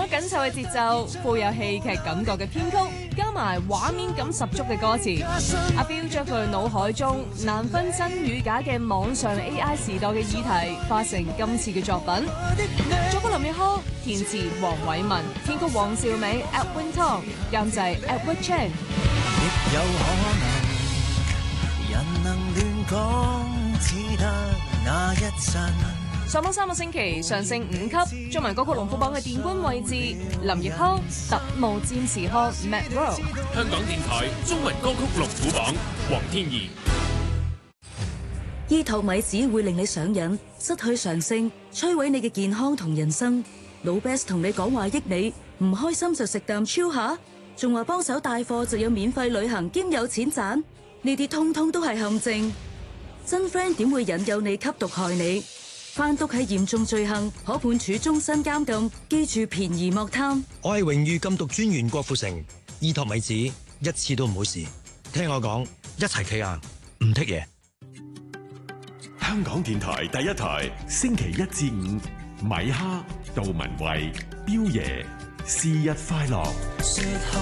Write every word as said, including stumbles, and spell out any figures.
咗緊湊嘅節奏，富有戲劇感覺嘅編曲，加埋畫面感十足嘅歌詞，阿彪將佢腦海中難分真與假嘅網上 A I 時代嘅議題，化成今次嘅作品。作曲林奕匡，填詞黃偉文，編曲黃兆美 Edwin Tong， 監製 Edward Chan。 亦有可能，人能亂講，只得那一陣。 上榜三個星期，上升五級，中文歌曲龍虎榜嘅殿軍位置，林奕匡《特務占士康》Mad World。 香港電台中文歌曲龍虎榜，黃天怡。 依托米子會令你上癮，失去常性，摧毀你嘅健康同人生。老 Best 同你講話益你，唔開心就食啖超下，仲話幫手帶貨就有免費旅行兼有錢賺，呢啲通通都係陷阱。真 friend 點會引誘你吸毒害你？販毒係嚴重罪行，可判處終身監禁。記住便宜莫貪。 我係榮譽禁毒專員郭富城，依托米子一次都唔好試。聽我講，一齊企硬，唔剔嘢。 香港電台第一台，星期一至五，米哈、杜文慧、彪爺，是日快樂。